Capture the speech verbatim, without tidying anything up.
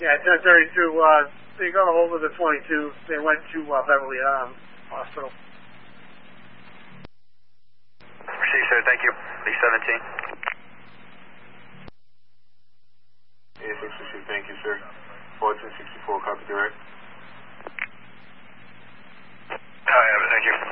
Yeah, ten thirty-two, uh, they got a hold of the twenty-two. They went to uh, Beverly um, Hospital. Received, sir. Thank you. B seventeen. A six received. Thank you, sir. fourteen sixty-four, copy direct. I have it. Thank you.